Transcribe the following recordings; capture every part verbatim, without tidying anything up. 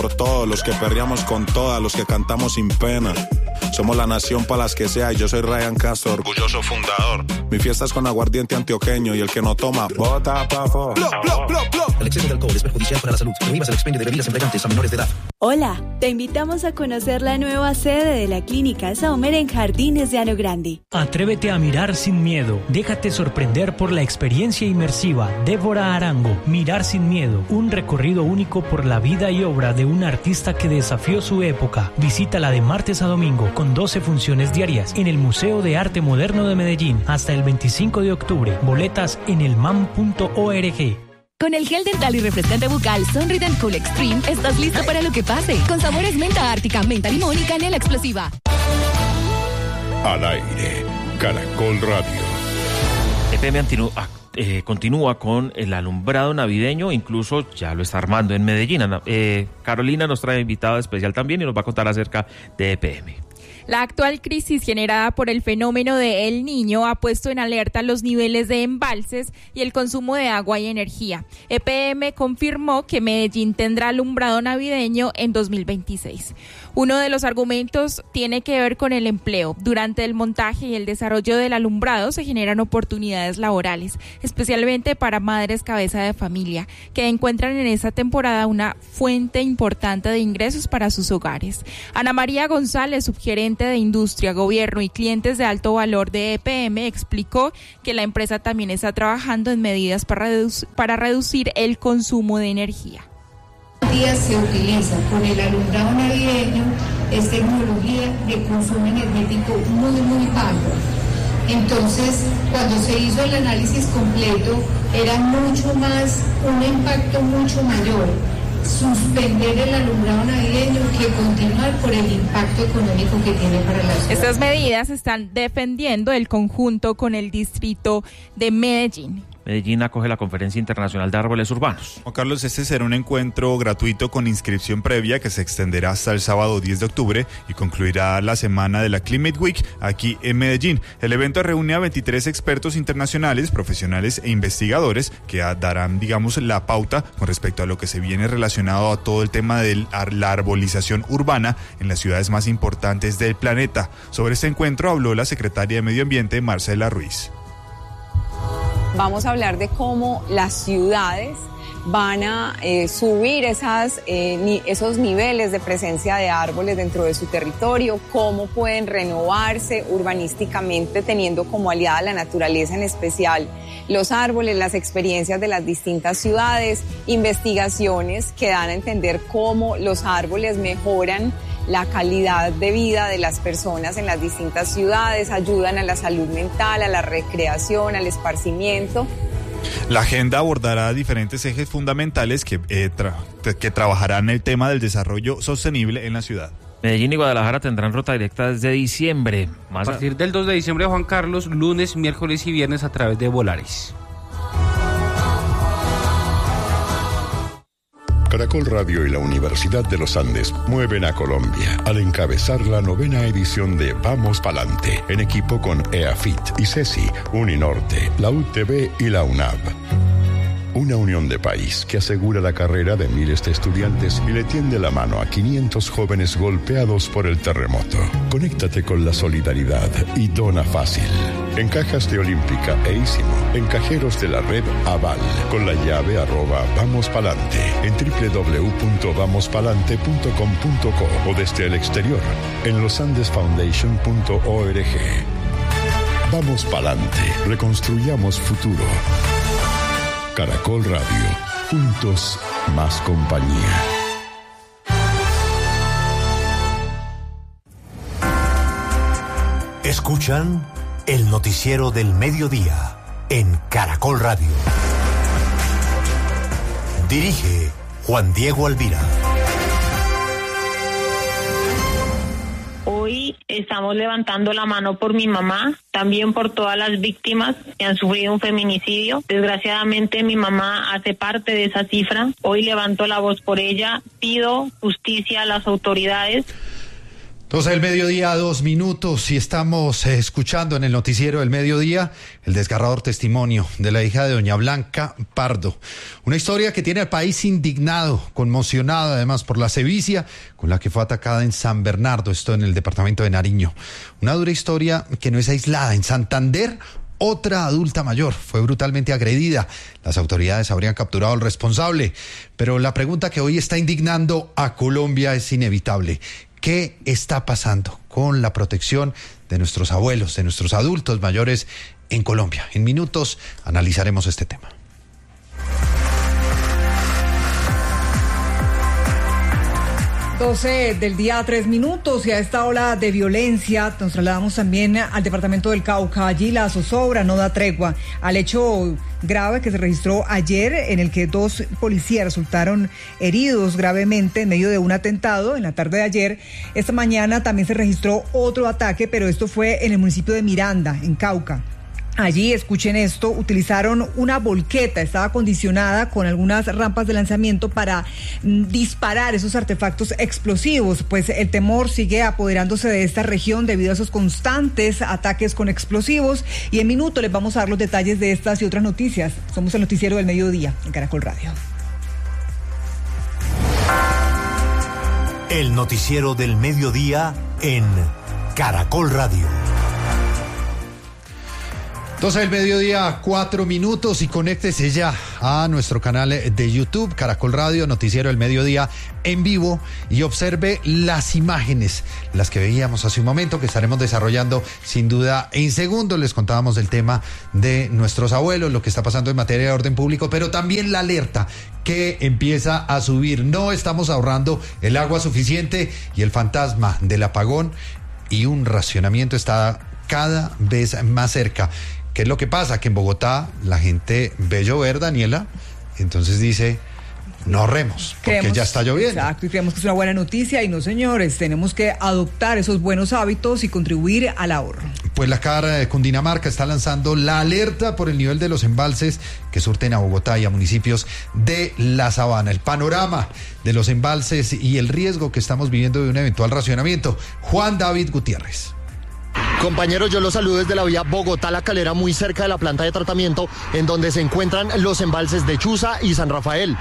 Por todos los que perreamos con todas, los que cantamos sin pena. Somos la nación para las que sea y yo soy Ryan Castro, orgulloso fundador. Mi fiesta es con aguardiente antioqueño y el que no toma, bota pa' fo. El exceso de alcohol es perjudicial para la salud. Prohíbas el expendio de bebidas embriagantes a menores de edad. Hola, te invitamos a conocer la nueva sede de la Clínica Saumer en Jardines de Llano Grande. Atrévete a mirar sin miedo. Déjate sorprender por la experiencia inmersiva. Débora Arango, Mirar sin miedo. Un recorrido único por la vida y obra de un artista que desafió su época. Visítala de martes a domingo con doce funciones diarias en el Museo de Arte Moderno de Medellín hasta el veinticinco de octubre. Boletas en el mam punto org. Con el gel dental y refrescante bucal Sunrid and Cool Extreme estás listo para lo que pase. Con sabores menta ártica, menta limón y canela explosiva. Al aire, Caracol Radio. E P M Antinu- eh, continúa con el alumbrado navideño, incluso ya lo está armando en Medellín. Eh, Carolina nos trae invitada especial también y nos va a contar acerca de E P M. La actual crisis generada por el fenómeno de El Niño ha puesto en alerta los niveles de embalses y el consumo de agua y energía. E P M confirmó que Medellín tendrá alumbrado navideño en dos mil veintiséis. Uno de los argumentos tiene que ver con el empleo. Durante el montaje y el desarrollo del alumbrado se generan oportunidades laborales, especialmente para madres cabeza de familia, que encuentran en esta temporada una fuente importante de ingresos para sus hogares. Ana María González, subgerente de Industria, Gobierno y Clientes de Alto Valor de E P M, explicó que la empresa también está trabajando en medidas para, reduc- para reducir el consumo de energía. Día se utiliza con el alumbrado navideño, es tecnología de consumo energético muy, muy bajo. Entonces, cuando se hizo el análisis completo, era mucho más, un impacto mucho mayor suspender el alumbrado navideño que continuar por el impacto económico que tiene para la ciudad. Estas medidas están defendiendo el conjunto con el distrito de Medellín. Medellín acoge la Conferencia Internacional de Árboles Urbanos. Juan Carlos, este será un encuentro gratuito con inscripción previa que se extenderá hasta el sábado diez de octubre y concluirá la semana de la Climate Week aquí en Medellín. El evento reúne a veintitrés expertos internacionales, profesionales e investigadores que darán, digamos, la pauta con respecto a lo que se viene relacionado a todo el tema de la arbolización urbana en las ciudades más importantes del planeta. Sobre este encuentro habló la secretaria de Medio Ambiente, Marcela Ruiz. Vamos a hablar de cómo las ciudades van a eh, subir esas, eh, ni, esos niveles de presencia de árboles dentro de su territorio, cómo pueden renovarse urbanísticamente teniendo como aliada la naturaleza, en especial los árboles, las experiencias de las distintas ciudades, investigaciones que dan a entender cómo los árboles mejoran la calidad de vida de las personas en las distintas ciudades, ayudan a la salud mental, a la recreación, al esparcimiento. La agenda abordará diferentes ejes fundamentales que, eh, tra- que trabajarán el tema del desarrollo sostenible en la ciudad. Medellín y Guadalajara tendrán ruta directa desde diciembre. Más a partir del dos de diciembre, Juan Carlos, lunes, miércoles y viernes a través de Volaris. Caracol Radio y la Universidad de los Andes mueven a Colombia al encabezar la novena edición de Vamos Palante, en equipo con EAFIT, ICESI, Uninorte, la U T V y la UNAV. Una unión de país que asegura la carrera de miles de estudiantes y le tiende la mano a quinientos jóvenes golpeados por el terremoto. Conéctate con la solidaridad y dona fácil. En cajas de Olímpica e Ísimo, en cajeros de la red Aval, con la llave arroba Vamos Palante, en doble u doble u doble u punto vamos palante punto com punto co o desde el exterior, en losandesfoundation punto org. Vamos Palante, reconstruyamos futuro. Caracol Radio, juntos más compañía. Escuchan el noticiero del mediodía en Caracol Radio. Dirige Juan Diego Alvira. Hoy estamos levantando la mano por mi mamá, también por todas las víctimas que han sufrido un feminicidio. Desgraciadamente mi mamá hace parte de esa cifra. Hoy levanto la voz por ella, pido justicia a las autoridades. doce del mediodía, dos minutos, y estamos eh, escuchando en el noticiero del mediodía el desgarrador testimonio de la hija de doña Blanca Pardo. Una historia que tiene al país indignado, conmocionado además por la sevicia con la que fue atacada en San Bernardo, esto en el departamento de Nariño. Una dura historia que no es aislada. En Santander, otra adulta mayor fue brutalmente agredida. Las autoridades habrían capturado al responsable, pero la pregunta que hoy está indignando a Colombia es inevitable. ¿Qué está pasando con la protección de nuestros abuelos, de nuestros adultos mayores en Colombia? En minutos analizaremos este tema. doce del día, tres minutos, y a esta ola de violencia nos trasladamos también al departamento del Cauca. Allí la zozobra no da tregua al hecho grave que se registró ayer, en el que dos policías resultaron heridos gravemente en medio de un atentado en la tarde de ayer. Esta mañana también se registró otro ataque, pero esto fue en el municipio de Miranda, en Cauca. Allí, escuchen esto, utilizaron una volqueta, estaba acondicionada con algunas rampas de lanzamiento para mm, disparar esos artefactos explosivos, pues el temor sigue apoderándose de esta región debido a esos constantes ataques con explosivos, y en minuto les vamos a dar los detalles de estas y otras noticias. Somos el noticiero del mediodía en Caracol Radio. El noticiero del mediodía en Caracol Radio. doce del mediodía, cuatro minutos, y conéctese ya a nuestro canal de YouTube, Caracol Radio, Noticiero del Mediodía en vivo, y observe las imágenes, las que veíamos hace un momento, que estaremos desarrollando sin duda en segundos. Les contábamos del tema de nuestros abuelos, lo que está pasando en materia de orden público, pero también la alerta que empieza a subir. No estamos ahorrando el agua suficiente y el fantasma del apagón y un racionamiento está cada vez más cerca. ¿Qué es lo que pasa? Que en Bogotá la gente ve llover, Daniela, entonces dice, no ahorremos, porque creemos, ya está lloviendo. Exacto, y creemos que es una buena noticia, y no, señores, tenemos que adoptar esos buenos hábitos y contribuir al ahorro. Pues la C A R de Cundinamarca está lanzando la alerta por el nivel de los embalses que surten a Bogotá y a municipios de la Sabana. El panorama de los embalses y el riesgo que estamos viviendo de un eventual racionamiento. Juan David Gutiérrez. Compañeros, yo los saludo desde la vía Bogotá-La Calera, muy cerca de la planta de tratamiento, en donde se encuentran los embalses de Chuza y San Rafael.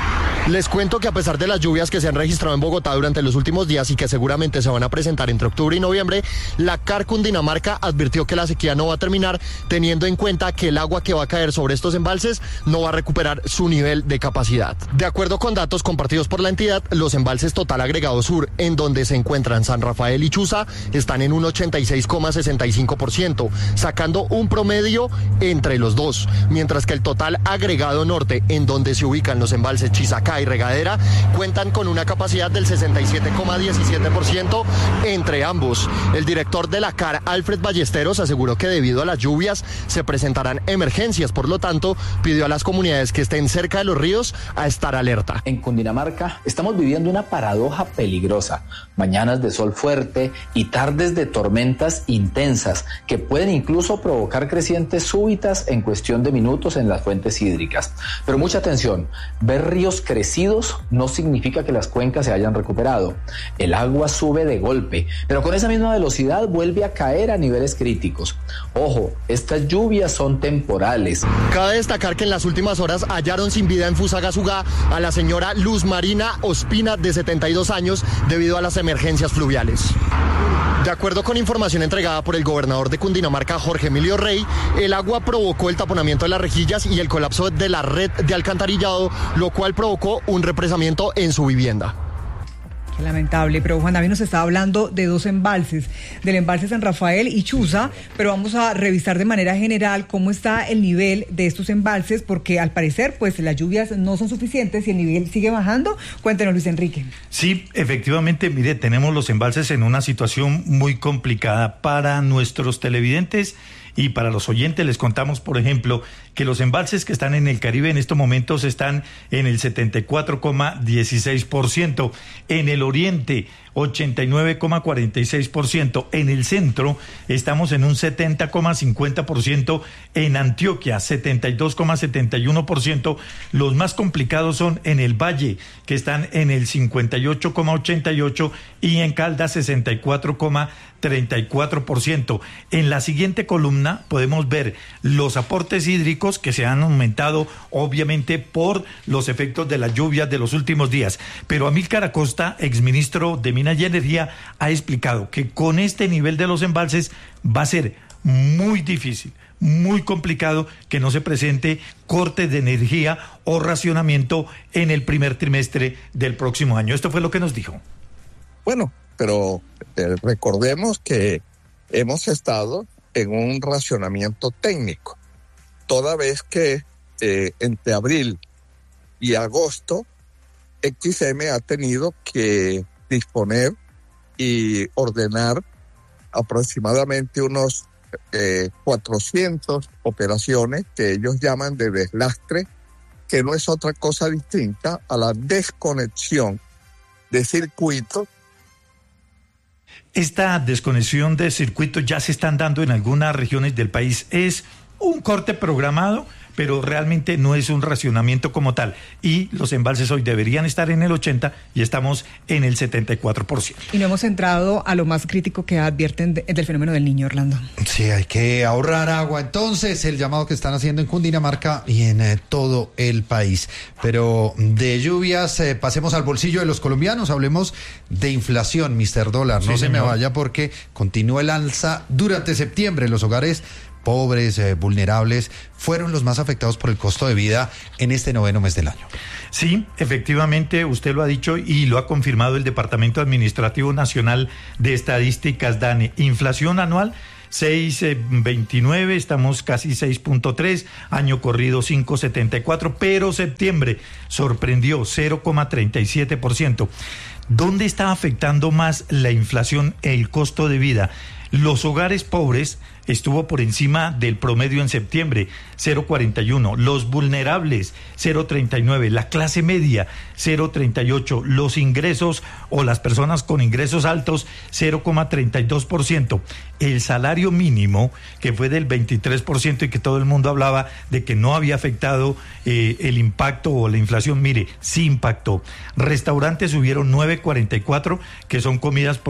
Les cuento que a pesar de las lluvias que se han registrado en Bogotá durante los últimos días y que seguramente se van a presentar entre octubre y noviembre, la C A R Cundinamarca advirtió que la sequía no va a terminar, teniendo en cuenta que el agua que va a caer sobre estos embalses no va a recuperar su nivel de capacidad. De acuerdo con datos compartidos por la entidad, los embalses Total Agregado Sur, en donde se encuentran San Rafael y Chuza, están en un ochenta y seis coma sesenta y cinco por ciento, sacando un promedio entre los dos, mientras que el Total Agregado Norte, en donde se ubican los embalses Chizacá y Regadera, cuentan con una capacidad del sesenta y siete coma diecisiete por ciento entre ambos. El director de la C A R, Alfred Ballesteros, aseguró que debido a las lluvias se presentarán emergencias, por lo tanto pidió a las comunidades que estén cerca de los ríos a estar alerta. En Cundinamarca estamos viviendo una paradoja peligrosa, mañanas de sol fuerte y tardes de tormentas intensas que pueden incluso provocar crecientes súbitas en cuestión de minutos en las fuentes hídricas. Pero mucha atención, ver ríos crecidos no significa que las cuencas se hayan recuperado. El agua sube de golpe, pero con esa misma velocidad vuelve a caer a niveles críticos. Ojo, estas lluvias son temporales. Cabe destacar que en las últimas horas hallaron sin vida en Fusagasugá a la señora Luz Marina Ospina, de setenta y dos años, debido a las emergencias fluviales. De acuerdo con información entregada por el gobernador de Cundinamarca, Jorge Emilio Rey, el agua provocó el taponamiento de las rejillas y el colapso de la red de alcantarillado, lo cual provocó un represamiento en su vivienda. Qué lamentable, pero Juan David nos está hablando de dos embalses, del embalse San Rafael y Chuza, pero vamos a revisar de manera general cómo está el nivel de estos embalses, porque al parecer pues las lluvias no son suficientes y el nivel sigue bajando. Cuéntenos, Luis Enrique. Sí, efectivamente, mire, tenemos los embalses en una situación muy complicada para nuestros televidentes y para los oyentes. Les contamos, por ejemplo, que los embalses que están en el Caribe en estos momentos están en el setenta y cuatro coma dieciséis por ciento, en el Oriente ochenta y nueve coma cuarenta y seis por ciento, en el centro estamos en un setenta coma cincuenta por ciento, en Antioquia setenta y dos coma setenta y uno por ciento, los más complicados son en el Valle, que están en el cincuenta y ocho coma ochenta y ocho por ciento y en Caldas sesenta y cuatro coma treinta y cuatro por ciento. En la siguiente columna podemos ver los aportes hídricos que se han aumentado obviamente por los efectos de las lluvias de los últimos días, pero Amílcar Acosta, exministro de Minas y Energía, ha explicado que con este nivel de los embalses va a ser muy difícil, muy complicado que no se presente cortes de energía o racionamiento en el primer trimestre del próximo año. Esto fue lo que nos dijo. Bueno, pero eh, recordemos que hemos estado en un racionamiento técnico, toda vez que eh, entre abril y agosto X M ha tenido que disponer y ordenar aproximadamente unos eh, cuatrocientas operaciones que ellos llaman de deslastre, que no es otra cosa distinta a la desconexión de circuitos. Esta desconexión de circuitos ya se están dando en algunas regiones del país. Es un corte programado, pero realmente no es un racionamiento como tal. Y los embalses hoy deberían estar en el ochenta y estamos en el setenta y cuatro por ciento. Y no hemos entrado a lo más crítico que advierten de, del fenómeno del Niño, Orlando. Sí, hay que ahorrar agua. Entonces, el llamado que están haciendo en Cundinamarca y en eh, todo el país. Pero de lluvias, eh, pasemos al bolsillo de los colombianos. Hablemos de inflación, mister Dólar. No Sí, se señor. me vaya porque continúa el alza durante septiembre. Los hogares pobres, eh, vulnerables, fueron los más afectados por el costo de vida en este noveno mes del año. Sí, efectivamente, usted lo ha dicho y lo ha confirmado el Departamento Administrativo Nacional de Estadísticas, DANE. Inflación anual seis punto veintinueve, estamos casi seis punto tres, año corrido cinco punto setenta y cuatro, pero septiembre sorprendió cero coma treinta y siete por ciento. ¿Dónde está afectando más la inflación el costo de vida? Los hogares pobres estuvo por encima del promedio en septiembre, cero coma cuarenta y uno. Los vulnerables, cero coma treinta y nueve. La clase media, cero coma treinta y ocho. Los ingresos o las personas con ingresos altos, cero coma treinta y dos por ciento. El salario mínimo, que fue del veintitrés por ciento y que todo el mundo hablaba de que no había afectado eh, el impacto o la inflación, mire, sí impactó. Restaurantes subieron nueve coma cuarenta y cuatro, que son comidas por